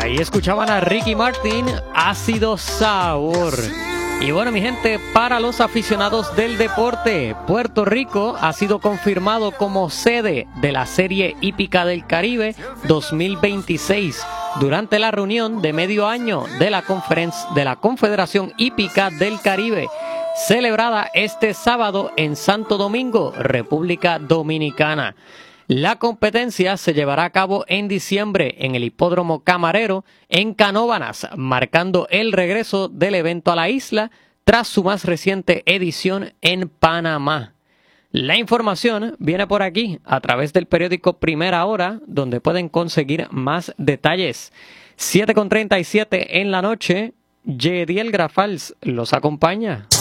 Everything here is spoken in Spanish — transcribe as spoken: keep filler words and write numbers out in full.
Ahí escuchaban a Ricky Martin, Ácido Sabor. Y bueno, mi gente, para los aficionados del deporte, Puerto Rico ha sido confirmado como sede de la Serie Hípica del Caribe dos mil veintiséis durante la reunión de medio año de la, conferencia, de la Confederación Hípica del Caribe, celebrada este sábado en Santo Domingo, República Dominicana. La competencia se llevará a cabo en diciembre en el Hipódromo Camarero en Canóvanas, marcando el regreso del evento a la isla tras su más reciente edición en Panamá. La información viene por aquí a través del periódico Primera Hora, donde pueden conseguir más detalles. siete con treinta y siete en la noche, Yediel Grafals los acompaña.